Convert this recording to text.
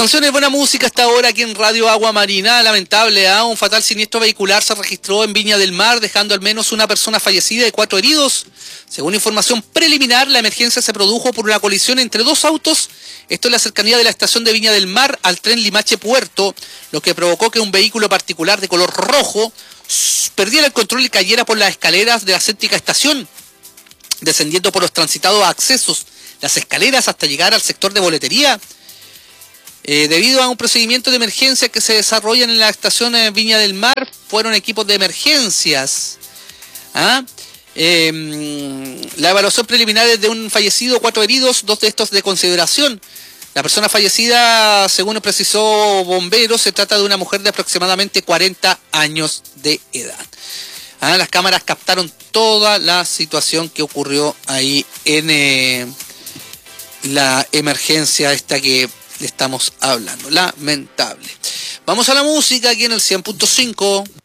Canciones, buena música hasta ahora aquí en Radio Agua Marina. Lamentable, un fatal siniestro vehicular se registró en Viña del Mar, dejando al menos una persona fallecida y 4 heridos. Según información preliminar, la emergencia se produjo por una colisión entre dos autos, esto en la cercanía de la estación de Viña del Mar al tren Limache Puerto, lo que provocó que un vehículo particular de color rojo perdiera el control y cayera por las escaleras de la céntrica estación, descendiendo por los transitados accesos, las escaleras hasta llegar al sector de boletería. Debido a un procedimiento de emergencia que se desarrolla en la estación Viña del Mar, fueron equipos de emergencias. La evaluación preliminar es de un fallecido, 4 heridos, 2 de estos de consideración. La persona fallecida, según precisó bomberos, se trata de una mujer de aproximadamente 40 años de edad. Las cámaras captaron toda la situación que ocurrió ahí en la emergencia esta que le estamos hablando. Lamentable. Vamos a la música aquí en el 100.5.